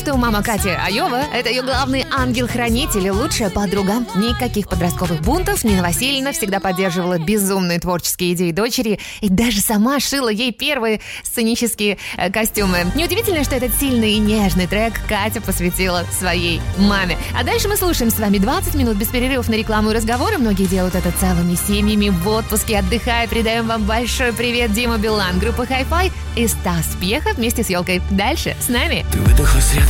что мама Кати Айова – это ее главный ангел-хранитель и лучшая подруга. Никаких подростковых бунтов. Нина Васильевна всегда поддерживала безумные творческие идеи дочери и даже сама шила ей первые сценические костюмы. Неудивительно, что этот сильный и нежный трек Катя посвятила своей маме. А дальше мы слушаем с вами 20 минут без перерывов на рекламу и разговоры. Многие делают это целыми семьями в отпуске, отдыхая. Передаем вам большой привет, Дима Билан, группа Hi-Fi и Стас Пьеха вместе с елкой. Дальше с нами. Ты выдохла свет